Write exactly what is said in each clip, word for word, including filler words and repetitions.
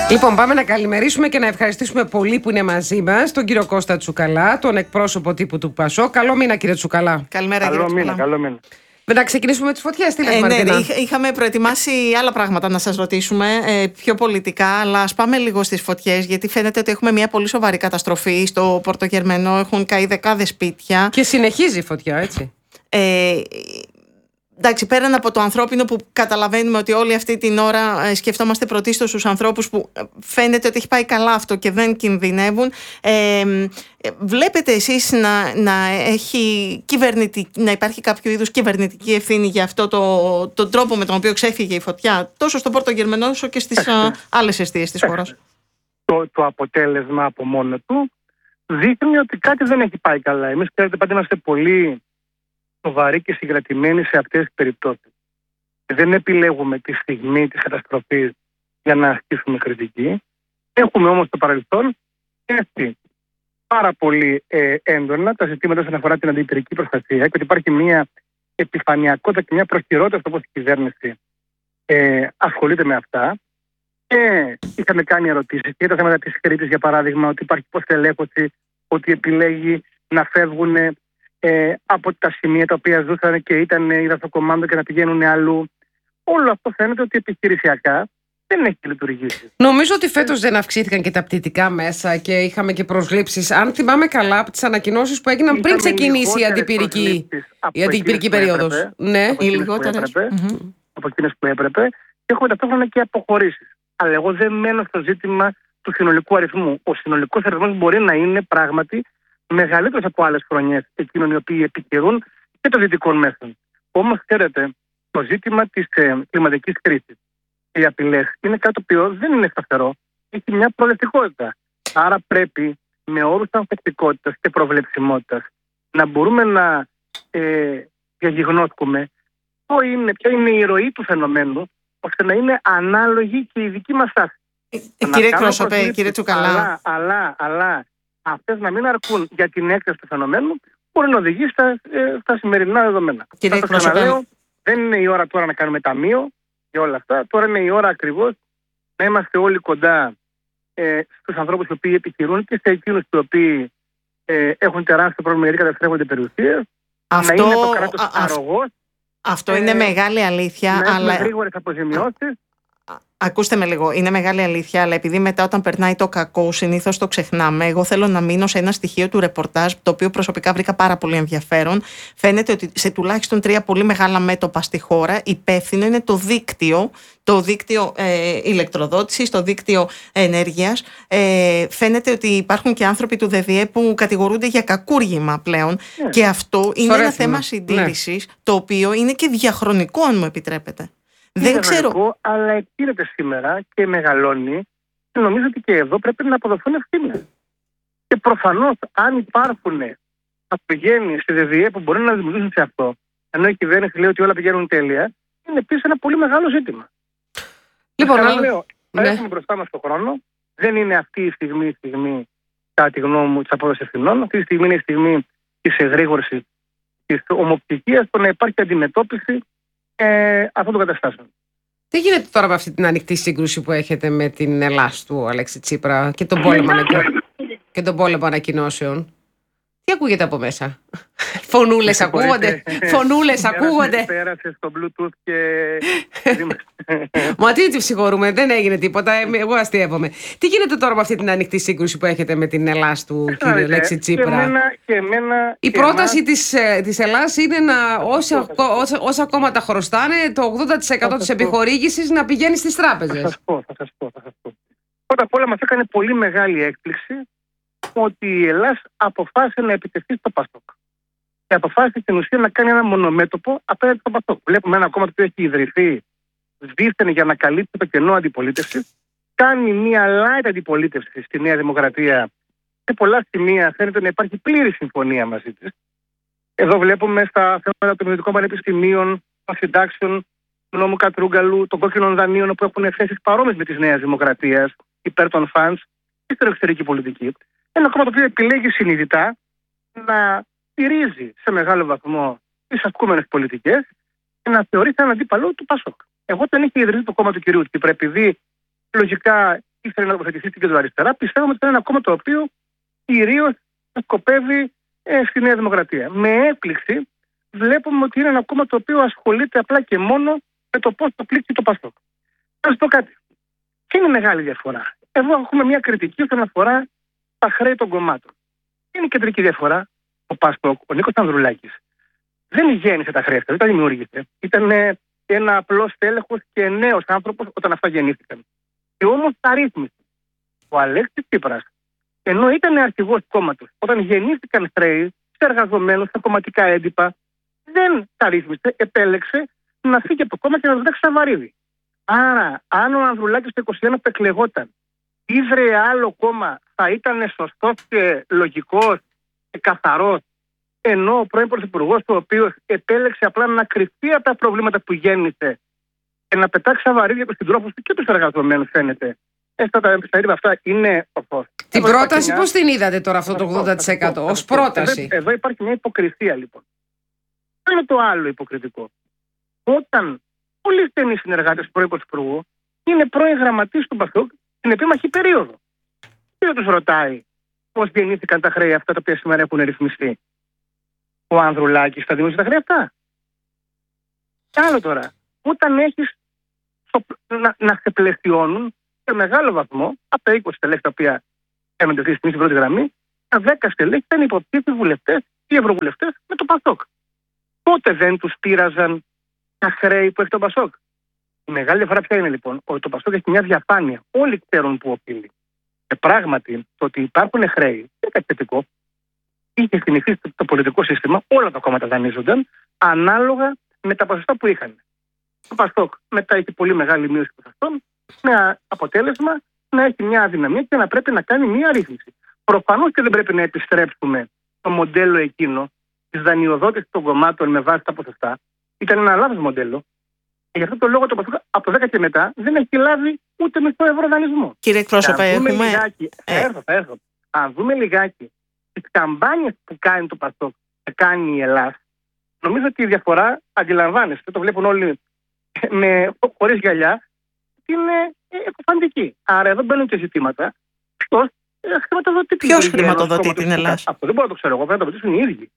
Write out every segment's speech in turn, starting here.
Λοιπόν, πάμε να καλημερίσουμε και να ευχαριστήσουμε πολύ που είναι μαζί μας τον κύριο Κώστα Τσουκαλά, τον εκπρόσωπο τύπου του Πασόκ. Καλό μήνα, κύριε Τσουκαλά. Καλημέρα, καλό κύριε μήνα, Τσουκαλά. καλό μήνα. Να ξεκινήσουμε με τις φωτιές, τι λες, ε, Μαρτίνα? Ναι, είχαμε προετοιμάσει άλλα πράγματα να σας ρωτήσουμε, ε, πιο πολιτικά, αλλά ας πάμε λίγο στις φωτιές, γιατί φαίνεται ότι έχουμε μια πολύ σοβαρή καταστροφή στο Πορτογερμενό, έχουν καεί δεκάδες σπίτια. Και συνεχίζει η φωτιά, έτσι. Ε, εντάξει, πέραν από το ανθρώπινο που καταλαβαίνουμε ότι όλη αυτή την ώρα ε, σκεφτόμαστε πρωτίστως στους ανθρώπους που ε, φαίνεται ότι έχει πάει καλά αυτό και δεν κινδυνεύουν. Ε, ε, βλέπετε εσείς να, να, έχει να υπάρχει κάποιο είδους κυβερνητική ευθύνη για αυτό το, τον τρόπο με τον οποίο ξέφυγε η φωτιά, τόσο στο Πορτογερμενό όσο και στις α, άλλες εστίες της χώρας? Το, το αποτέλεσμα από μόνο του δείχνει ότι κάτι δεν έχει πάει καλά. Εμείς, ξέρετε, πάντα είμαστε πολύ σοβαροί και συγκρατημένοι σε αυτές τις περιπτώσεις. Δεν επιλέγουμε τη στιγμή της καταστροφής για να ασκήσουμε κριτική. Έχουμε όμως στο παρελθόν έρθει πάρα πολύ ε, έντονα τα ζητήματα όσον αφορά την αντιπυρική προστασία και ότι υπάρχει μια επιφανειακότητα και μια προχειρότητα στο πώς η κυβέρνηση ε, ασχολείται με αυτά. Και είχαμε κάνει ερωτήσεις και για τα θέματα της Κρήτης, για παράδειγμα, ότι υπάρχει υποστελέχωση, ότι επιλέγει να φεύγουν Ε, από τα σημεία τα οποία ζούσαν και ήταν υδατοκομάντο και να πηγαίνουν αλλού. Όλο αυτό φαίνεται ότι επιχειρησιακά δεν έχει λειτουργήσει. Νομίζω ότι φέτος δεν αυξήθηκαν και τα πτυτικά μέσα και είχαμε και προσλήψεις. Αν θυμάμαι καλά, από τις ανακοινώσεις που έγιναν πριν ξεκινήσει η αντιπυρική, η αντιπυρική περίοδος. Ναι, οι λιγότερες. Από εκείνες που έπρεπε. Και έχουμε ταυτόχρονα και αποχωρήσεις. Αλλά εγώ δεν μένω στο ζήτημα του συνολικού αριθμού. Ο συνολικός αριθμός μπορεί να είναι πράγματι μεγαλύτερος από άλλες χρονιές εκείνων οι οποίοι επικαιρούν και των δυτικών μέσων. Όμως, ξέρετε, το ζήτημα της ε, κλιματικής κρίσης και οι απειλές είναι κάτι το οποίο δεν είναι σταθερό. Έχει μια προοδευτικότητα. Άρα πρέπει με όρους ανθεκτικότητας και προβλεψιμότητας να μπορούμε να ε, διαγιγνώσκουμε ποιο είναι, ποια είναι η ροή του φαινομένου, ώστε να είναι ανάλογη και η δική μας στάση. Ε, κύριε εκπρόσωπε, κύριε Τσουκαλά. Αλλά, αλλά, αλλά αυτές να μην αρκούν για την έκταση του φαινομένου, μπορεί να οδηγήσει στα, ε, στα σημερινά δεδομένα. Κύριε εκπρόσωπε, δεν είναι η ώρα τώρα να κάνουμε ταμείο για όλα αυτά. Τώρα είναι η ώρα ακριβώς να είμαστε όλοι κοντά ε, στους ανθρώπους οι οποίοι επιχειρούν και σε εκείνους οι οποίοι ε, έχουν τεράστιο πρόβλημα γιατί καταστρέφονται περιουσίες. Αυτό, να είναι το κράτος α, αρρωγός. Αυτό είναι ε, μεγάλη αλήθεια. Να αλλά... έχουμε γρήγορες αποζημιώσεις. Ακούστε με λίγο, είναι μεγάλη αλήθεια, αλλά επειδή μετά όταν περνάει το κακό συνήθως το ξεχνάμε, εγώ θέλω να μείνω σε ένα στοιχείο του ρεπορτάζ, το οποίο προσωπικά βρήκα πάρα πολύ ενδιαφέρον. Φαίνεται ότι σε τουλάχιστον τρία πολύ μεγάλα μέτωπα στη χώρα υπεύθυνο είναι το δίκτυο, το δίκτυο ε, ηλεκτροδότησης, το δίκτυο ενέργειας. Ε, φαίνεται ότι υπάρχουν και άνθρωποι του ΔΔΕ που κατηγορούνται για κακούργημα πλέον. Yeah. Και αυτό είναι Σωρέθημα. Ένα θέμα συντήρησης, yeah. το οποίο είναι και διαχρονικό, αν μου επιτρέπετε. Δεν είναι ξέρω. Βαρικό, αλλά εκτείνεται σήμερα και μεγαλώνει και νομίζω ότι και εδώ πρέπει να αποδοθούν ευθύνες. Και προφανώς αν υπάρχουν απογένειες στη ΔΔΕ που μπορεί να δημιουργήσουν σε αυτό, ενώ η κυβέρνηση λέει ότι όλα πηγαίνουν τέλεια, είναι επίσης ένα πολύ μεγάλο ζήτημα. Λοιπόν, αλλά λέω, θα ναι. έχουμε μπροστά μας τον χρόνο. Δεν είναι αυτή η στιγμή, η στιγμή κατά τη γνώμη μου, της απόδοσης ευθυνών. Αυτή τη στιγμή είναι η στιγμή της εγρήγορσης, της ομοπτυχίας, το να υπάρχει αντιμετώπιση Ε, αυτών των καταστάσεων. Τι γίνεται τώρα με αυτή την ανοιχτή σύγκρουση που έχετε με την Ελλάς του Αλέξη Τσίπρα και τον πόλεμο, και τον πόλεμο ανακοινώσεων? Τι ακούγεται από μέσα? Φωνούλες ακούγονται? Φωνούλες ακούγονται? Πέρασε στο Bluetooth και... Μα τι τη συγχωρούμε, δεν έγινε τίποτα, εγώ αστείευομαι. Τι γίνεται τώρα με αυτή την ανοιχτή σύγκρουση που έχετε με την Ελλάς του κ. Αλέξη Τσίπρα? Και εμένα, και εμένα, η και πρόταση εμάς... της, της Ελλάς είναι να όσα, όσα, όσα κόμματα χρωστάνε, το ογδόντα τοις εκατό της επιχορήγησης να πηγαίνει στις τράπεζες. Θα σας πω, θα σας πω, θα σας πω. Πρώτα απ' όλα μας έκανε πολύ μεγάλη έκπληξη ότι η Ελλάς αποφάσισε να επιτεθεί στο Πασόκ. Και αποφάσισε στην ουσία να κάνει ένα μονομέτωπο απέναντι στο Πασόκ. Βλέπουμε ένα κόμμα που έχει ιδρυθεί δίθεν για να καλύψει το κενό αντιπολίτευση. Κάνει μια light αντιπολίτευση στη Νέα Δημοκρατία. Σε πολλά σημεία φαίνεται να υπάρχει πλήρη συμφωνία μαζί της. Εδώ βλέπουμε στα θέματα των ιδιωτικών πανεπιστημίων, των συντάξεων, του νόμου Κατρούγκαλου, των κόκκινων δανείων, που έχουν θέσεις παρόμοιες με τη Νέα Δημοκρατία, υπέρ των φαντς και στην εξωτερική πολιτική. Ένα κόμμα το οποίο επιλέγει συνειδητά να στηρίζει σε μεγάλο βαθμό τις ασκούμενες πολιτικές και να θεωρεί σαν αντίπαλο του Πασόκ. Εγώ όταν είχε ιδρυθεί το κόμμα του κυρίου Τσίπρα, επειδή λογικά ήθελε να τοποθετηθεί στην κεντροαριστερά. Πιστεύουμε ότι είναι ένα κόμμα το οποίο κυρίως σκοπεύει ε, στη Νέα Δημοκρατία. Με έκπληξη βλέπουμε ότι είναι ένα κόμμα το οποίο ασχολείται απλά και μόνο με το πώς θα πλήξει το Πασόκ. Θα σας πω κάτι. Και είναι μεγάλη διαφορά. Εδώ έχουμε μια κριτική όσον αφορά τα χρέη των κομμάτων. Είναι η κεντρική διαφορά. Ο Πασόκ, ο Νίκος Ανδρουλάκης, δεν γέννησε τα χρέη αυτά, δεν τα δημιούργησε. Ήταν ένα απλό τέλεχος και νέος άνθρωπος όταν αυτά γεννήθηκαν. Και όμως τα ρύθμισε. Ο Αλέξης Τσίπρας, ενώ ήταν αρχηγός κόμματος, όταν γεννήθηκαν χρέη σε εργαζομένους, στα κομματικά έντυπα, δεν τα ρύθμισε, επέλεξε να φύγει από το κόμμα και να διδάξει στα βαρύδι. Άρα, αν ο Ανδρουλάκης το είκοσι ένα που εκλεγόταν, ίδρυε άλλο κόμμα, θα ήταν σωστός και λογικός και καθαρός, ενώ ο πρώην πρωθυπουργός, ο οποίος επέλεξε απλά να κρυφτεί από τα προβλήματα που γέννησε και να πετάξει στα βαρύδια του συντρόφους του και τους εργαζομένους, φαίνεται. Αυτά τα επιστήμια αυτά είναι ορθώς. Την πρόταση πώς την είδατε τώρα αυτό το ογδόντα τοις εκατό ως πρόταση? Εδώ, εδώ υπάρχει μια υποκρισία λοιπόν. Αυτό είναι το άλλο υποκριτικό. Όταν πολλοί στενοί συνεργάτες του πρώην πρωθυπουργού είναι πρώην γραμματείς του Πασόκ στην επίμαχη περίοδο. Και δεν τους ρωτάει πώς γεννήθηκαν τα χρέη αυτά τα οποία σήμερα έχουν ρυθμιστεί. Ο Ανδρουλάκης θα δημιουργήσει τα χρέη αυτά. Και άλλο τώρα, όταν έχεις να, να σε πλαισιώνουν σε μεγάλο βαθμό από τα είκοσι στελέχη τα οποία έμενται αυτή τη στιγμή στην πρώτη γραμμή, τα δέκα στελέχη ήταν υποψήφιοι βουλευτές ή ευρωβουλευτές με το Πασόκ. Πότε δεν τους πείραζαν τα χρέη που έχει το Πασόκ? Η μεγάλη διαφορά ποια είναι λοιπόν? Ότι το Πασόκ έχει μια διαφάνεια. Όλοι ξέρουν που οφείλει. Και πράγματι το ότι υπάρχουν χρέη είναι κάτι θετικό. Είχε θυμηθεί το πολιτικό σύστημα, όλα τα κόμματα δανείζονταν ανάλογα με τα ποσοστά που είχαν. Το Πασόκ μετά έχει πολύ μεγάλη μείωση ποσοστών, με αποτέλεσμα να έχει μια αδυναμία και να πρέπει να κάνει μια ρύθμιση. Προφανώς και δεν πρέπει να επιστρέψουμε το μοντέλο εκείνο τη δανειοδότηση των κομμάτων με βάση τα ποσοστά. Ήταν ένα λάθος μοντέλο. Και γι' αυτό το λόγο το Πασόκ από το δέκα και μετά δεν έχει λάβει ούτε μισό ευρώ δανεισμό. Κύριε εκπρόσωπε, έχουμε. Λιγάκι, ε. θα έρθω, θα έρθω. Αν δούμε λιγάκι τις καμπάνιες που κάνει το Πασόκ και κάνει η Ελλάδα, νομίζω ότι η διαφορά αντιλαμβάνεστε, το βλέπουν όλοι με, χωρίς γυαλιά, είναι εκοφαντική. Άρα εδώ μπαίνουν και ζητήματα. Ποιος χρηματοδοτεί την Ελλάδα. Ποιος χρηματοδοτεί την Ελλάδα? Αυτό δεν μπορώ να το ξέρω εγώ, πρέπει να το ρωτήσουν οι ίδιοι.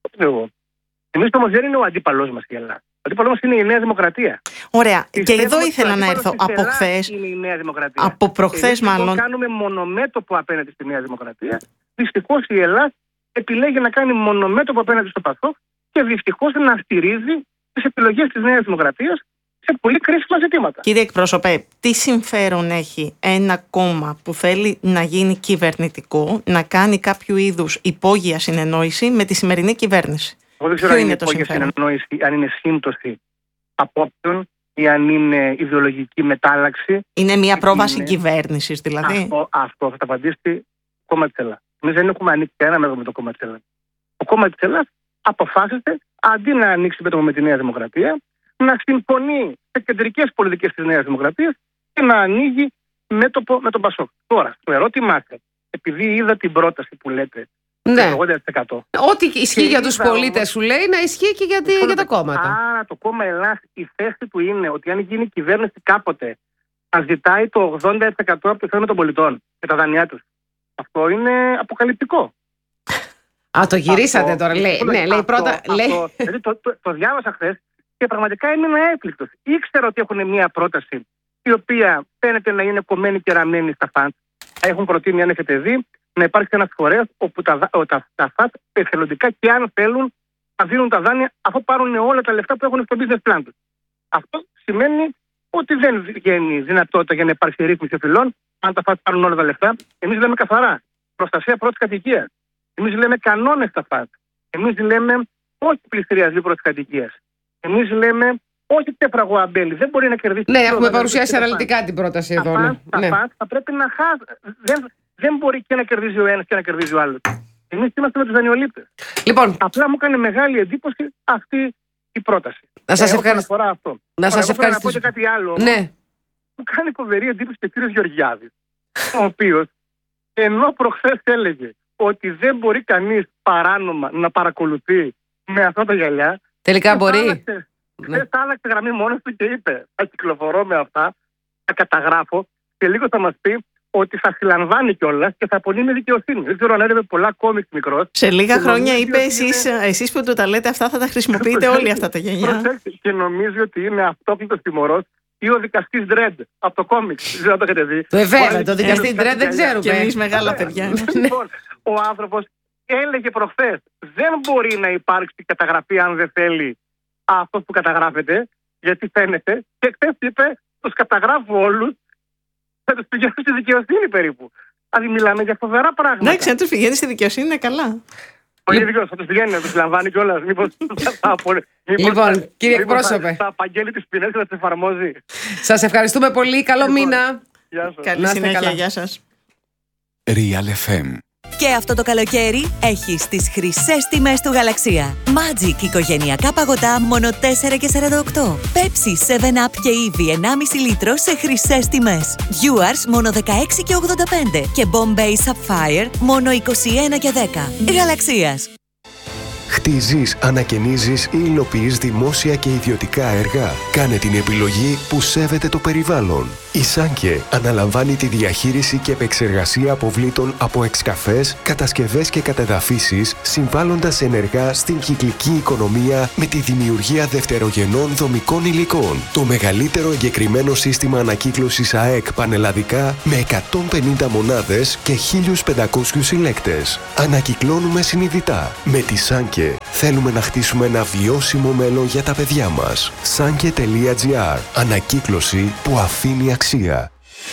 Εμείς όμως δεν είναι ο αντίπαλός μας η Ελλάδα. Ο αντίπαλός μας είναι η Νέα Δημοκρατία. Ωραία. Και εδώ ήθελα να έρθω από χθες. Από προχθές μάλλον. Κάνουμε μονομέτωπο απέναντι στη Νέα Δημοκρατία. Δυστυχώς η Ελλάδα επιλέγει να κάνει μονομέτωπο απέναντι στο Πασόκ και δυστυχώς να στηρίζει τις επιλογές της Νέας Δημοκρατίας σε πολύ κρίσιμα ζητήματα. Κύριε εκπρόσωπε, τι συμφέρον έχει ένα κόμμα που θέλει να γίνει κυβερνητικό, να κάνει κάποιο είδους υπόγεια συνεννόηση με τη σημερινή κυβέρνηση? Εγώ δεν ξέρω αν είναι υπόγεια συνεννόηση, αν είναι σύμπτωση απόψεων ή αν είναι ιδεολογική μετάλλαξη. Είναι μια πρόβαση κυβέρνησης δηλαδή? Αυτό, αυτό θα τα απαντήσει το κόμμα της Ελλάδας. Εμείς δεν έχουμε ανοίξει κανένα μέτωπο με το κόμμα της Ελλάδας. Το κόμμα της Ελλάδας αποφάσισε αντί να ανοίξει μέτωπο με τη Νέα Δημοκρατία, να συμφωνεί σε κεντρικές πολιτικές της Νέας Δημοκρατίας και να ανοίγει μέτωπο με τον Πασόκ. Τώρα, το ερώτημά σας, επειδή είδα την πρόταση που λέτε, ναι, το ογδόντα τοις εκατό. Ό,τι ισχύει για τους πολίτες, σου λέει, να ισχύει και για, για τα κόμματα. Άρα το κόμμα Ελλάς, η θέση του είναι ότι αν γίνει κυβέρνηση κάποτε, θα ζητάει το ογδόντα τοις εκατό από το θέμα των πολιτών και τα δάνειά τους. Αυτό είναι αποκαλυπτικό. Α, το γυρίσατε αυτό, τώρα. Λέει, ναι, λέει πρώτα. Αυτό, λέει... αυτό, δηλαδή το, το, το διάβασα χθες και πραγματικά έμεινα έπληκτος. Ήξερα ότι έχουν μια πρόταση η οποία φαίνεται να είναι κομμένη και ραμμένη στα φαντ. Έχουν προτείνει, αν έχετε δει, να υπάρχει ένας φορέας όπου τα, τα, τα φαντ εθελοντικά και αν θέλουν να δίνουν τα δάνεια αφού πάρουν όλα τα λεφτά που έχουν στο business plan τους. Αυτό σημαίνει ότι δεν βγαίνει δυνατότητα για να υπάρξει ρύθμιση φυλών αν τα φαντ πάρουν όλα τα λεφτά. Εμείς λέμε καθαρά προστασία πρώτης κατοικίας. Εμείς λέμε κανόνες στα φαντ. Εμείς λέμε όχι πληστηριασμοί πρώτης κατοικίας. Εμείς λέμε όχι τέφραγο αμπέλι. Δεν μπορεί να κερδίσει. Ναι, έχουμε παρουσιάσει αναλυτικά την πρόταση εδώ. Τα ναι. φαντ, ναι. φαντ θα πρέπει να χάσουν. Δεν, δεν μπορεί και να κερδίζει ο ένας και να κερδίζει ο άλλος. Εμείς είμαστε με τους δανειολήπτες. Λοιπόν, απλά μου έκανε μεγάλη εντύπωση αυτή η πρόταση. Να σας ε, ευχαριστήσω. Να σας ευχαριστήσω. Να πω κάτι άλλο. Ναι. Μου κάνει φοβερή εντύπωση και ο κύριος Γεωργιάδης, ο οποίος ενώ προχθές έλεγε ότι δεν μπορεί κανείς παράνομα να παρακολουθεί με αυτά τα γυαλιά. Τελικά μπορεί. Δεν θα άλλαξε γραμμή μόνος του και είπε: θα κυκλοφορώ με αυτά, θα καταγράφω και λίγο θα μας πει ότι θα συλλαμβάνει κιόλας και θα απονείμει δικαιοσύνη. Δεν ξέρω αν έδευε πολλά κόμικς μικρός. Σε λίγα χρόνια είπε εσείς, είναι... εσείς που του τα λέτε αυτά θα τα χρησιμοποιείτε όλοι αυτά τα γενιά. Προσέξτε, και νομίζει ότι είναι αυτόκλητος τιμωρός ή ο δικαστής Dredd από το κόμικς. Δεν ξέρω αν το έχετε δει. Βέβαια, το δικαστή Dredd δεν ξέρουμε. Και εμείς μεγάλα παιδιά. Λοιπόν, ο άνθρωπος έλεγε προχθές, δεν μπορεί να υπάρξει καταγραφή αν δεν θέλει αυτό που καταγράφεται, γιατί φαίνεται, και χθες είπε, τους καταγράφω όλους, θα τους πηγαίνω στη δικαιοσύνη περίπου. Δηλαδή μιλάμε για φοβερά πράγματα. Εντάξει, αν τους πηγαίνει στη δικαιοσύνη είναι καλά. Πολύ δικαιώς, θα τους πηγαίνει, να τους λαμβάνει κιόλας. Μήπως θα Λοιπόν, κύριε εκπρόσωπε, θα απαγγέλει τις ποινές και θα τις εφαρμόζει. Σας ευχαριστούμε πολύ. Καλό μήνα. Γεια σας. Καλή συνέχεια, γεια σας. Real εφ εμ. Και αυτό το καλοκαίρι έχεις τις χρυσές τιμές του Γαλαξία. Magic οικογενειακά παγωτά μόνο τέσσερα και σαράντα οκτώ. Pepsi, seven up και Eevee ενάμιση λίτρο σε χρυσές τιμές. Viewers μόνο δεκαέξι και ογδόντα πέντε και Bombay Sapphire μόνο είκοσι ένα και δέκα. Γαλαξίας. Χτίζεις, ανακαινίζεις ή υλοποιείς δημόσια και ιδιωτικά έργα. Κάνε την επιλογή που σέβεται το περιβάλλον. Η Σάνκε αναλαμβάνει τη διαχείριση και επεξεργασία αποβλήτων από εξκαφές, κατασκευές και κατεδαφίσεις, συμβάλλοντας ενεργά στην κυκλική οικονομία με τη δημιουργία δευτερογενών δομικών υλικών. Το μεγαλύτερο εγκεκριμένο σύστημα ανακύκλωσης ΑΕΚ πανελλαδικά με εκατόν πενήντα μονάδες και χίλιους πεντακόσιους συλλέκτες. Ανακυκλώνουμε συνειδητά. Με τη Σάνκε θέλουμε να χτίσουμε ένα βιώσιμο μέλλον για τα παιδιά μας. Sanke τελεία τζι άρ. Ανακύκλωση που αφήνει αξία.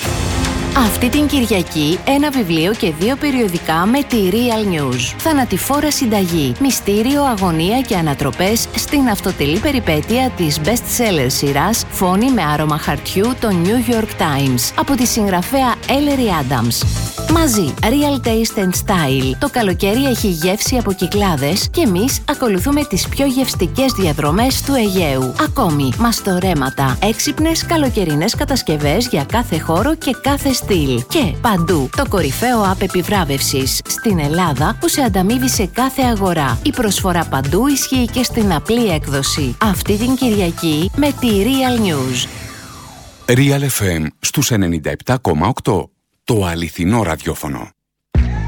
Αυτή την Κυριακή ένα βιβλίο και δύο περιοδικά με τη Real News. Θανατηφόρα συνταγή, μυστήριο, αγωνία και ανατροπές στην αυτοτελή περιπέτεια της best-seller σειράς Φόνη με άρωμα χαρτιού το New York Times από τη συγγραφέα Ellery Adams. Μαζί, Real Taste and Style. Το καλοκαίρι έχει γεύση από Κυκλάδες και εμείς ακολουθούμε τις πιο γευστικές διαδρομές του Αιγαίου. Ακόμη, μαστορέματα, έξυπνες καλοκαιρινές κατασκευές για κάθε χώρο και κάθε στυλ. Και παντού, το κορυφαίο app επιβράβευσης στην Ελλάδα που σε ανταμείβει σε κάθε αγορά. Η προσφορά παντού ισχύει και στην απλή έκδοση. Αυτή την Κυριακή με τη Real News. Real εφ εμ στους ενενήντα επτά κόμμα οκτώ. Το αληθινό ραδιόφωνο.